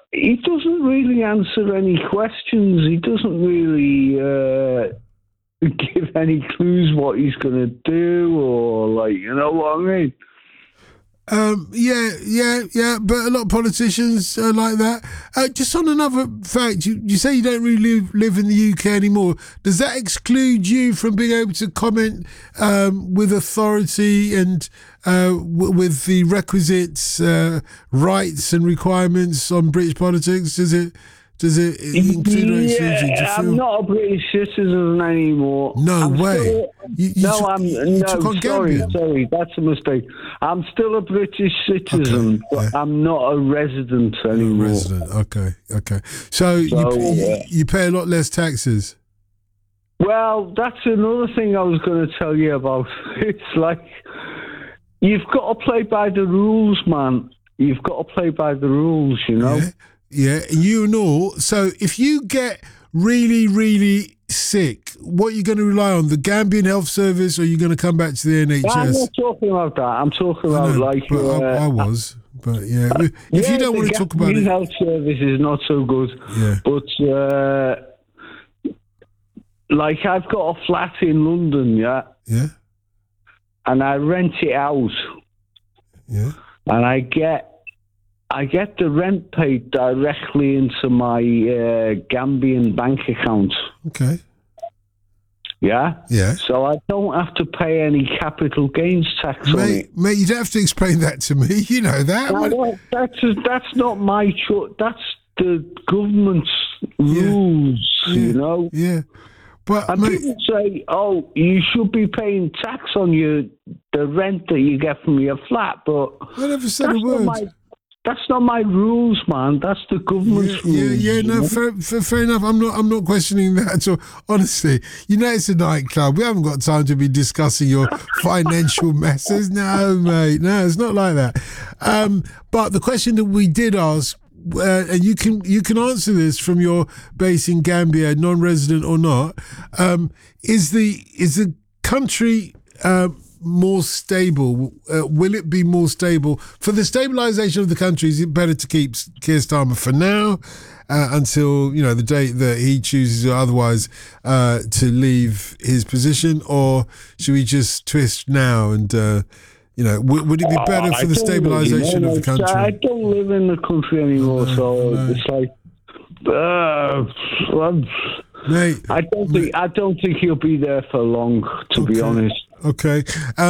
he doesn't really answer any questions. He doesn't really give any clues what he's going to do, or you know what I mean? Yeah, but a lot of politicians are like that. Just on another fact, you say you don't really live in the UK anymore. Does that exclude you from being able to comment with authority and with the requisite rights and requirements on British politics? Does it include or exclude you? I'm not a British citizen anymore. No way. Sorry, that's a mistake. I'm still a British citizen, but I'm not a resident anymore. Okay. So you pay a lot less taxes? Well, that's another thing I was going to tell you about. It's like, you've got to play by the rules, man. You've got to play by the rules, you know? Yeah, you know. So if you get really, really sick, what are you going to rely on? The Gambian Health Service, or are you going to come back to the NHS? I'm not talking about that. I'm talking about I was, but yeah. If you don't want to talk about it, the Health Service is not so good. Yeah. But I've got a flat in London, yeah, and I rent it out, yeah, and I get the rent paid directly into my Gambian bank account. Okay. Yeah? Yeah. So I don't have to pay any capital gains tax on it. Mate, you don't have to explain that to me. You know that. No, that's not my choice. That's the government's rules, you know? Yeah. But people say, you should be paying tax on the rent that you get from your flat, but I never said a word. That's not my rules, man. That's the government's rules. Yeah. No, fair enough. I'm not questioning that at all. Honestly, it's a nightclub. We haven't got time to be discussing your financial messes. No, mate. No, it's not like that. But the question that we did ask, and you can answer this from your base in Gambia, non-resident or not, is the country more stable? Will it be more stable? For the stabilisation of the country, is it better to keep Keir Starmer for now until the date that he chooses or otherwise to leave his position, or should we just twist now and would it be better for the stabilisation of the country? I don't live in the country anymore, it's like mate, I don't think he'll be there for long, to be honest. Okay.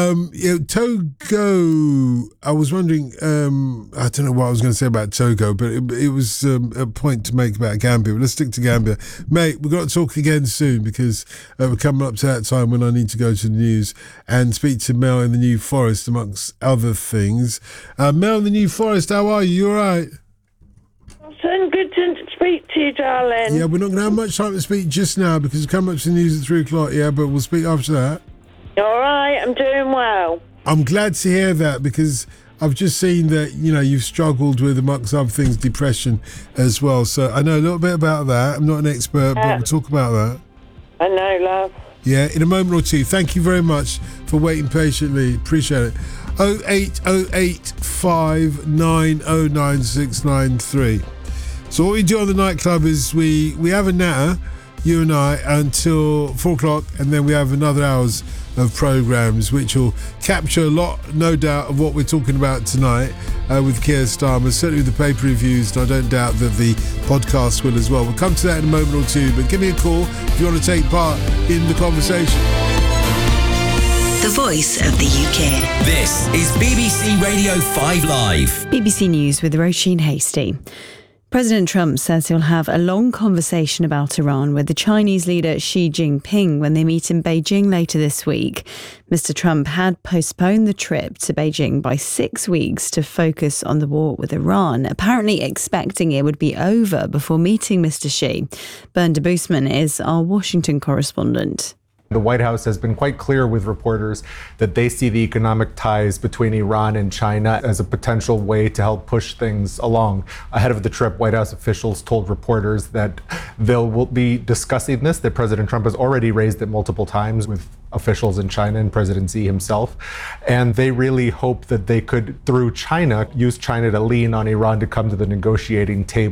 Togo, I was wondering, I don't know what I was going to say about Togo, but it was a point to make about Gambia. But let's stick to Gambia. Mate, we've got to talk again soon, because we're coming up to that time when I need to go to the news and speak to Mel in the New Forest, amongst other things. Mel in the New Forest, how are you? You all right? Good to speak to you, darling. Yeah, we're not going to have much time to speak just now, because we're coming up to the news at 3 o'clock, but we'll speak after that. All right, I'm doing well. I'm glad to hear that, because I've just seen that, you've struggled with, amongst other things, depression as well. So I know a little bit about that. I'm not an expert, but we'll talk about that. I know, love. Yeah, in a moment or two. Thank you very much for waiting patiently. Appreciate it. 08085909693. So what we do on the nightclub is we have a natter, you and I, until 4 o'clock, and then we have another hours of programmes which will capture a lot, no doubt, of what we're talking about tonight with Keir Starmer, certainly with the paper reviews, and I don't doubt that the podcast will as well. We'll come to that in a moment or two, but give me a call if you want to take part in the conversation. The voice of the UK. This is BBC Radio 5 Live. BBC News with Roisin Hasty. President Trump says he'll have a long conversation about Iran with the Chinese leader Xi Jinping when they meet in Beijing later this week. Mr. Trump had postponed the trip to Beijing by 6 weeks to focus on the war with Iran, apparently expecting it would be over before meeting Mr. Xi. Bern de Boosman is our Washington correspondent. The White House has been quite clear with reporters that they see the economic ties between Iran and China as a potential way to help push things along. Ahead of the trip, White House officials told reporters that they'll be discussing this, that President Trump has already raised it multiple times with officials in China and President Xi himself. And they really hope that they could, through China, use China to lean on Iran to come to the negotiating table.